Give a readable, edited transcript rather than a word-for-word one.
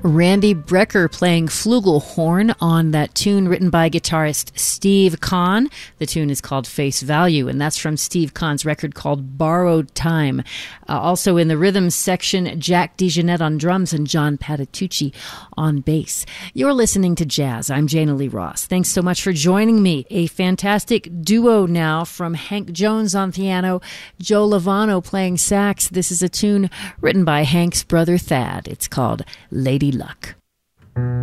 Randy Brecker playing flugelhorn on that tune written by guitarist Steve Kahn. The tune is called Face Value, and that's from Steve Kahn's record called Borrowed Time. Also in the rhythm section, Jack DeJohnette on drums and John Patitucci on bass. You're listening to Jazz. I'm Jana Lee Ross. Thanks so much for joining me. A fantastic duo now from Hank Jones on piano, Joe Lovano playing sax. This is a tune written by Hank's brother Thad. It's called Lady Luck.